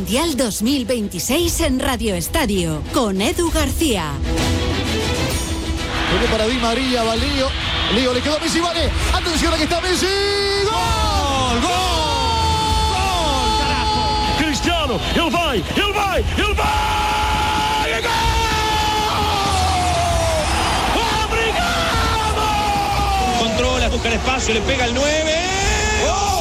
Mundial 2026 en Radio Estadio, con Edu García. Viene para Di María, va Lío. Lío le quedó a Messi, vale. Atención a que está Messi. ¡Gol! ¡Gol! ¡Gol! ¡Carajo! Cristiano, ele vai! ¡É gol! ¡Obrigado! Controla, busca el espacio, le pega el 9. ¡Gol!